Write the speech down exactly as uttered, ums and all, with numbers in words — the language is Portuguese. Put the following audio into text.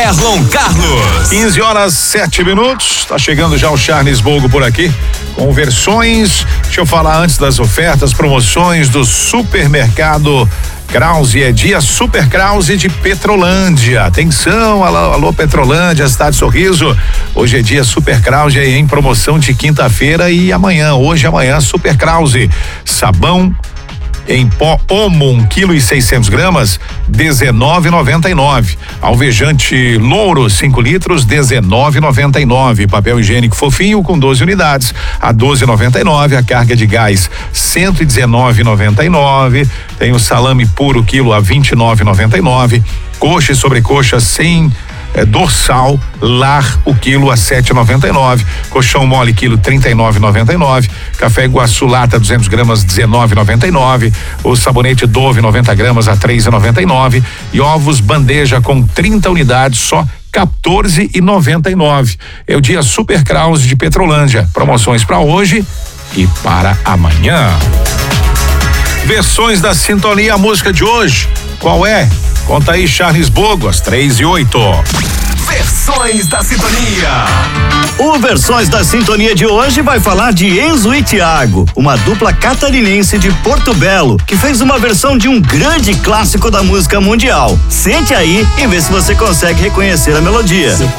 Erlon Carlos. quinze horas, sete minutos. Tá chegando já o Charles Bogo por aqui com versões. Deixa eu falar antes das ofertas, promoções do Supermercado Krause. É dia Super Krause de Petrolândia. Atenção, alô, alô Petrolândia, cidade Sorriso. Hoje é dia Super Krause em promoção de quinta-feira e amanhã. Hoje e amanhã, Super Krause. Sabão em pó Omo, um quilo e seiscentos gramas, dezenove e noventa e nove. Alvejante Louro, cinco litros, dezenove e noventa e nove. Papel higiênico fofinho com doze unidades, a doze e noventa e nove. A carga de gás, cento e dezenove e noventa e nove. Tem o salame puro quilo a vinte e nove e noventa e nove. Coxa e sobrecoxa sem É, dorsal lar o quilo a sete e noventa e nove, colchão mole quilo trinta e nove e noventa e nove, café Iguaçu lata duzentos gramas dezenove e noventa e nove, o sabonete Dove noventa gramas a três e noventa e nove e ovos bandeja com trinta unidades só quatorze e noventa e nove. É o dia Super Krause de Petrolândia. Promoções para hoje e para amanhã. Versões da Sintonia, a música de hoje. Qual é? Conta aí, Charles Bogo, às três e oito. Versões da Sintonia. O Versões da Sintonia de hoje vai falar de Enzo e Thiago, uma dupla catarinense de Porto Belo, que fez uma versão de um grande clássico da música mundial. Sente aí e vê se você consegue reconhecer a melodia.